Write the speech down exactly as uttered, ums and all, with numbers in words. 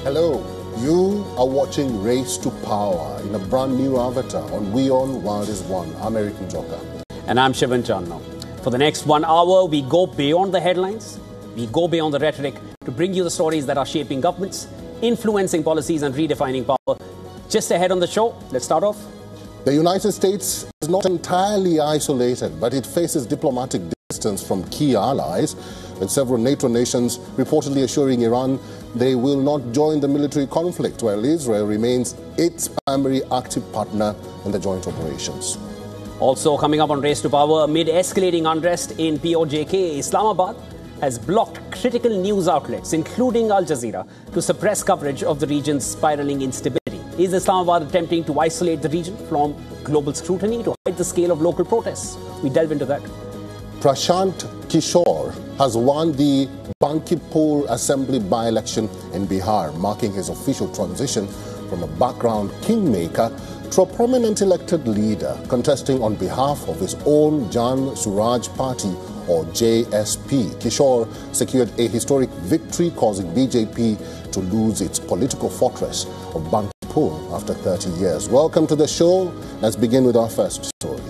Hello, you are watching Race to Power in a brand new avatar on WION World is One. I'm Eric Njoka. And I'm Shivan Channo. For the next one hour, we go beyond the headlines, we go beyond the rhetoric to bring you the stories that are shaping governments, influencing policies and redefining power. Just ahead on the show, let's start off. The United States is not entirely isolated, but it faces diplomatic distance from key allies, with several NATO nations reportedly assuring Iran they will not join the military conflict, while Israel remains its primary active partner in the joint operations. Also coming up on Race to Power, amid escalating unrest in P O J K, Islamabad has blocked critical news outlets, including Al Jazeera, to suppress coverage of the region's spiraling instability. Is Islamabad attempting to isolate the region from global scrutiny to hide the scale of local protests? We delve into that. Prashant Kishore has won the Bankipur Assembly by-election in Bihar, marking his official transition from a background kingmaker to a prominent elected leader, contesting on behalf of his own Jan Suraj Party, or J S P. Kishore secured a historic victory, causing B J P to lose its political fortress of Bankipur after thirty years. Welcome to the show. Let's begin with our first story.